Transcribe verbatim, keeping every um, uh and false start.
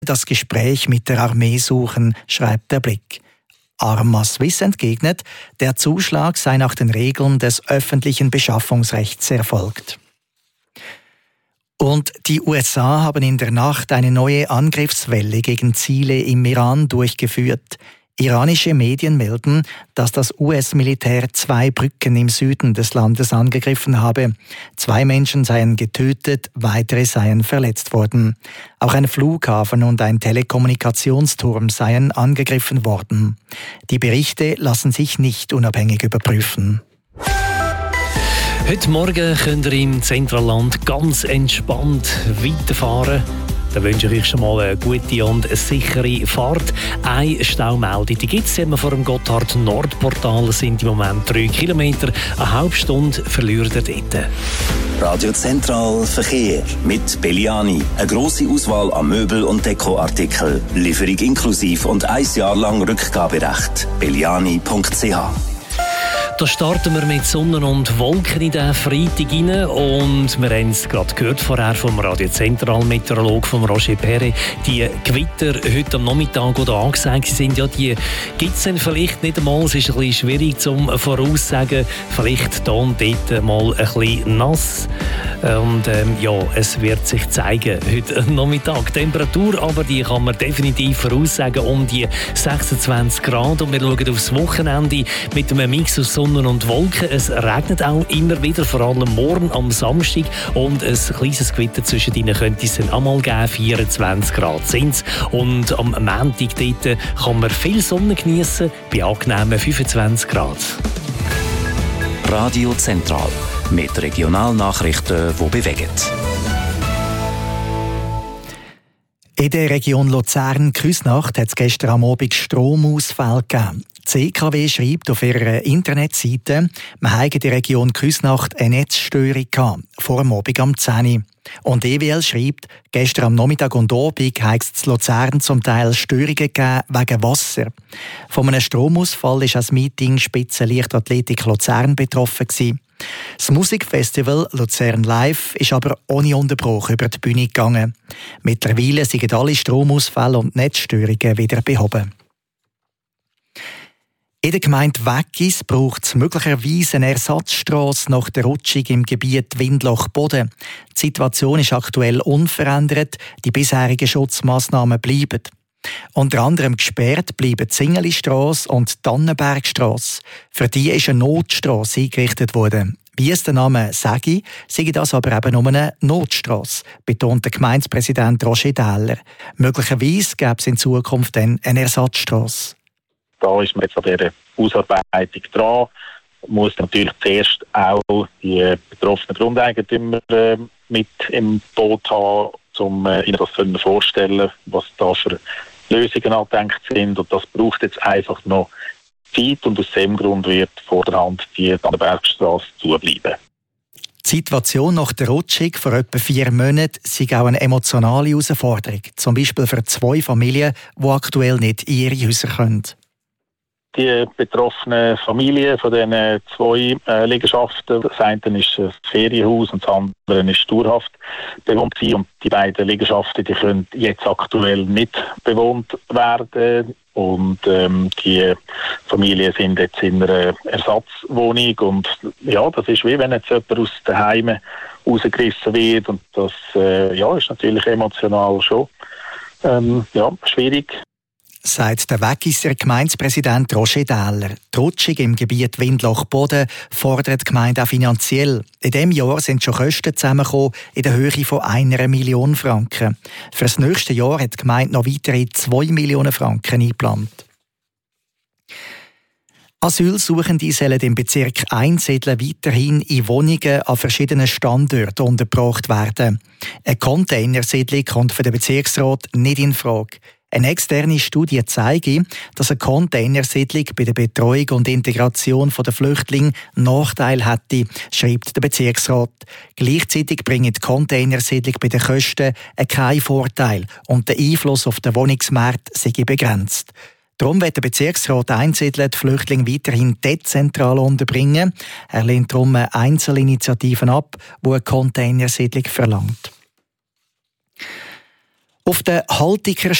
das Gespräch mit der Armee suchen, schreibt der Blick. Arma Swiss entgegnet, der Zuschlag sei nach den Regeln des öffentlichen Beschaffungsrechts erfolgt. Und die U S A haben in der Nacht eine neue Angriffswelle gegen Ziele im Iran durchgeführt. Iranische Medien melden, dass das U S-Militär zwei Brücken im Süden des Landes angegriffen habe. Zwei Menschen seien getötet, weitere seien verletzt worden. Auch ein Flughafen und ein Telekommunikationsturm seien angegriffen worden. Die Berichte lassen sich nicht unabhängig überprüfen. Heute Morgen könnt ihr im Zentralland ganz entspannt weiterfahren. Dann wünsche ich euch schon mal eine gute und eine sichere Fahrt. Eine Staumeldung, die gibt es vor dem Gotthard-Nordportal, sind im Moment drei Kilometer. Eine halbe Stunde verliert ihr dort. Radio Zentral Verkehr mit Belliani. Eine grosse Auswahl an Möbel- und Dekoartikel. Lieferung inklusiv und ein Jahr lang Rückgaberecht. belliani punkt c h. Da starten wir mit Sonne und Wolken in den Freitag rein und wir haben es gerade gehört vorher vom Radio Zentral Meteorolog von Roger Perret. Die Gewitter heute am Nachmittag oder angesagt sind, ja, die gibt es dann vielleicht nicht einmal. Es ist ein bisschen schwierig zum voraussagen. Vielleicht da und dort mal ein bisschen nass. Und ähm, ja, es wird sich zeigen heute Nachmittag. Die Temperatur aber, die kann man definitiv voraussagen, um die sechsundzwanzig Grad. Und wir schauen aufs Wochenende mit einem Mix aus Sonne und Wolken. Es regnet auch immer wieder, vor allem morgen am Samstag. Und ein kleines Gewitter zwischen ihnen könnte es dann einmal geben. vierundzwanzig Grad sind es. Und am Montag dort kann man viel Sonne genießen, bei angenehmen fünfundzwanzig Grad. Radio Zentral mit Regionalnachrichten, die bewegen. In der Region Luzern-Küsnacht hat es gestern am Abend Stromausfall gegeben. Die C K W schreibt auf ihrer Internetseite, man habe in der Region Küsnacht eine Netzstörung gehabt, vor dem Abend am zehn Uhr. Und E W L schreibt, gestern am Nachmittag und Abend hat es in Luzern zum Teil Störungen gegeben wegen Wasser. Von einem Stromausfall ist das Meeting Spitze Leichtathletik Luzern betroffen gewesen. Das Musikfestival Luzern Live ist aber ohne Unterbruch über die Bühne gegangen. Mittlerweile sind alle Stromausfälle und Netzstörungen wieder behoben. In der Gemeinde Weggis braucht es möglicherweise eine Ersatzstrasse nach der Rutschung im Gebiet Windloch-Boden. Die Situation ist aktuell unverändert, die bisherigen Schutzmaßnahmen bleiben. Unter anderem gesperrt bleiben die Zingeli-Strasse und die Tannenbergstrasse. Für die ist eine Notstrasse eingerichtet worden. Wie es der Name sage, sei das aber eben nur eine Notstrasse, betont der Gemeindepräsident Roger Dähler. Möglicherweise gäbe es in Zukunft dann eine Ersatzstrasse. Da ist man jetzt an dieser Ausarbeitung dran. Man muss natürlich zuerst auch die betroffenen Grundeigentümer äh, mit im Boot haben, um äh, ihnen das vorstellen, was da für Lösungen angedenkt sind. Und das braucht jetzt einfach noch Zeit und aus dem Grund wird vorderhand die Tannenbergstrasse zubleiben. Die Situation nach der Rutschung vor etwa vier Monaten sei auch eine emotionale Herausforderung. Zum Beispiel für zwei Familien, die aktuell nicht in ihre Häuser können. Die betroffenen Familien von diesen zwei äh, Liegenschaften, das eine ist ein Ferienhaus und das andere ist dauerhaft bewohnt gewesen. Und die beiden Liegenschaften, die können jetzt aktuell nicht bewohnt werden. Und ähm, die Familien sind jetzt in einer Ersatzwohnung. Und ja, das ist wie wenn jetzt jemand aus den Heimen rausgerissen wird. Und das äh, ja, ist natürlich emotional schon ähm, ja, schwierig. Sagt der Weggisser Gemeindepräsident Roger Dähler. Die Rutschung im Gebiet Windloch-Boden fordert die Gemeinde auch finanziell. In diesem Jahr sind schon Kosten zusammengekommen in der Höhe von einer Million Franken. Für das nächste Jahr hat die Gemeinde noch weitere zwei Millionen Franken eingeplant. Asylsuchende sollen im Bezirk Einsiedeln weiterhin in Wohnungen an verschiedenen Standorten untergebracht werden. Eine Containersiedlung kommt für den Bezirksrat nicht in Frage. Eine externe Studie zeigt, dass eine Containersiedlung bei der Betreuung und Integration der Flüchtlinge Nachteile hätte, schreibt der Bezirksrat. Gleichzeitig bringt die Containersiedlung bei den Kosten keinen Vorteil und der Einfluss auf den Wohnungsmarkt sei begrenzt. Darum wird der Bezirksrat Einsiedeln die Flüchtlinge weiterhin dezentral unterbringen. Er lehnt darum Einzelinitiativen ab, die eine Containersiedlung verlangt. Auf der Haltiker